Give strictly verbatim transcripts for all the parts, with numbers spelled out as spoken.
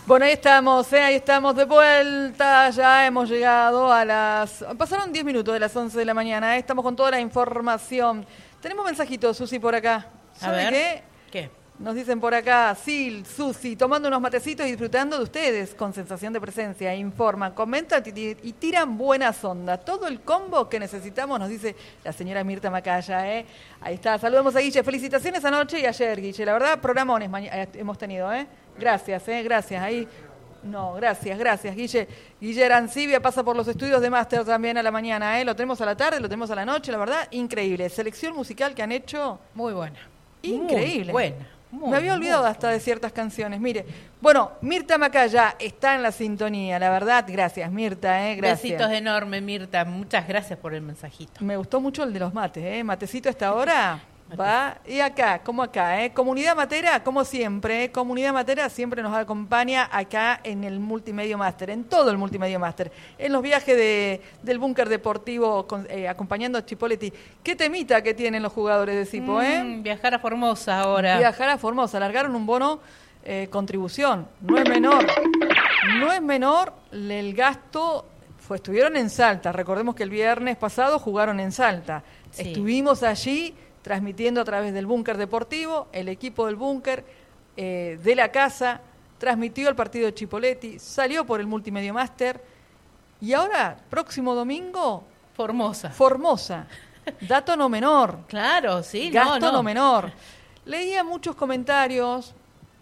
Bueno, ahí estamos, ¿eh? Ahí estamos de vuelta, ya hemos llegado a las... Pasaron diez minutos de las once de la mañana, ¿eh? Estamos con toda la información. Tenemos mensajitos, Susi, por acá. ¿Sabe qué? ¿Qué? Nos dicen por acá, Sil, Susi, tomando unos matecitos y disfrutando de ustedes con sensación de presencia. Informan, comentan y tiran buenas ondas. Todo el combo que necesitamos, nos dice la señora Mirta Macaya, ¿eh? Ahí está, saludamos a Guille. Felicitaciones anoche y ayer, Guille. La verdad, programones hemos tenido, ¿eh? Gracias, ¿eh? Gracias. Ahí, no, gracias, gracias, Guille. Guille Arancibia pasa por los estudios de máster también a la mañana, ¿eh? Lo tenemos a la tarde, lo tenemos a la noche, la verdad, increíble. Selección musical que han hecho... Muy buena. Increíble. Muy buena. Muy, Me había olvidado hasta de ciertas canciones. Mire, bueno, Mirta Macaya está en la sintonía, la verdad. Gracias, Mirta, ¿eh? Gracias. Besitos enormes, Mirta. Muchas gracias por el mensajito. Me gustó mucho el de los mates, ¿eh? Matecito a esta hora... Va, y acá, como acá, ¿eh? Comunidad Matera, como siempre, ¿eh? Comunidad Matera siempre nos acompaña acá en el Multimedio Máster, en todo el Multimedio Máster, en los viajes de, del búnker deportivo, con, eh, acompañando a Chipoletti. ¿Qué temita que tienen los jugadores de Cipo, eh? Mm, viajar a Formosa ahora. Viajar a Formosa, largaron un bono eh, contribución, no es menor, no es menor el gasto, fue, estuvieron en Salta, recordemos que el viernes pasado jugaron en Salta, sí. Estuvimos allí transmitiendo a través del búnker deportivo, el equipo del búnker, eh, de la casa, transmitió el partido de Chipoletti, salió por el Multimedio Máster, y ahora, próximo domingo... Formosa. Formosa. Dato no menor. Claro, sí, Gasto no, no. no menor. Leía muchos comentarios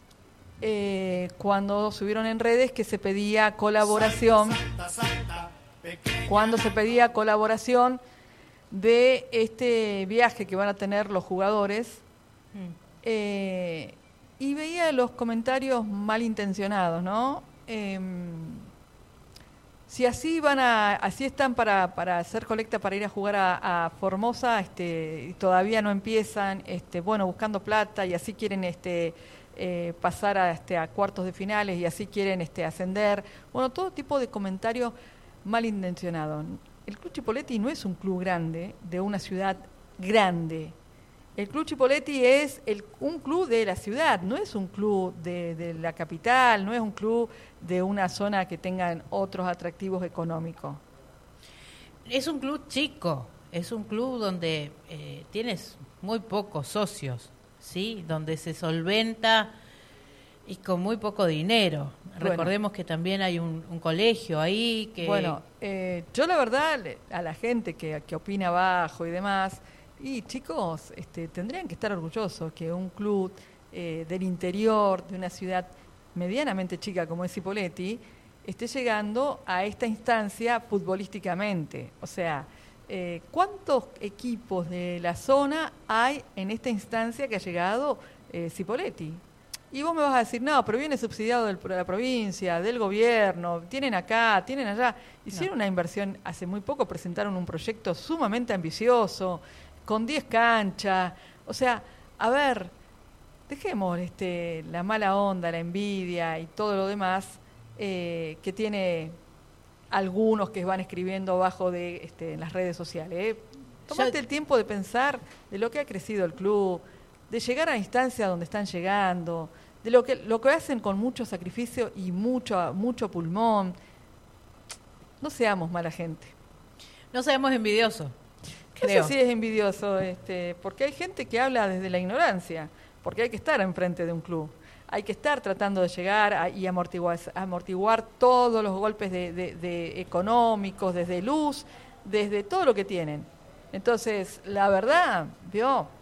eh, cuando subieron en redes que se pedía colaboración, salta, salta, salta, cuando se pedía colaboración de este viaje que van a tener los jugadores, mm. eh, y veía los comentarios malintencionados, ¿no? Eh, si así van a, así están para, para hacer colecta para ir a jugar a, a Formosa, este, y todavía no empiezan, este, bueno, buscando plata y así quieren, este, eh, pasar a, este, a cuartos de finales y así quieren, este, ascender, bueno, todo tipo de comentarios malintencionados. El Club Chipoletti no es un club grande, de una ciudad grande. El Club Chipoletti es el, un club de la ciudad, no es un club de, de la capital, no es un club de una zona que tengan otros atractivos económicos. Es un club chico, es un club donde eh, tienes muy pocos socios, ¿sí? Donde se solventa y con muy poco dinero. Bueno, recordemos que también hay un, un colegio ahí que... Bueno, eh, yo la verdad, a la gente que, que opina abajo y demás, y chicos, este, tendrían que estar orgullosos que un club eh, del interior, de una ciudad medianamente chica como es Cipoletti, esté llegando a esta instancia futbolísticamente. O sea, eh, ¿cuántos equipos de la zona hay en esta instancia que ha llegado eh, Cipoletti? Y vos me vas a decir, no, pero viene subsidiado del, de la provincia, del gobierno, tienen acá, tienen allá. Hicieron no. una inversión hace muy poco, presentaron un proyecto sumamente ambicioso, con diez canchas. O sea, a ver, dejemos este, la mala onda, la envidia y todo lo demás eh, que tiene algunos que van escribiendo abajo de este, en las redes sociales. ¿eh? Tomate Yo... el tiempo de pensar de lo que ha crecido el club, de llegar a la instancia donde están llegando, de lo que lo que hacen con mucho sacrificio y mucho mucho pulmón. No seamos mala gente. No seamos envidiosos. No sé si es envidioso, este, porque hay gente que habla desde la ignorancia, porque hay que estar enfrente de un club. Hay que estar tratando de llegar a, y amortiguar, amortiguar todos los golpes de, de, de económicos, desde luz, desde todo lo que tienen. Entonces, la verdad, ¿vio?